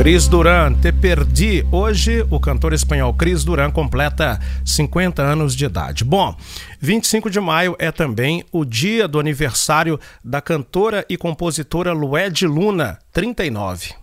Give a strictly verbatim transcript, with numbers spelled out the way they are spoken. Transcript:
Cris Duran, Te Perdi. Hoje, o cantor espanhol Cris Duran completa cinquenta anos de idade. Bom, vinte e cinco de maio é também o dia do aniversário da cantora e compositora Lued Luna, trinta e nove.